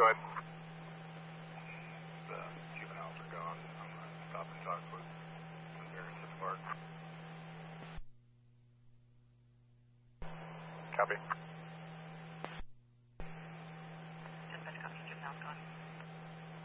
Go ahead. The juveniles are gone. I'm going to stop and talk with the parents at the park. Copy.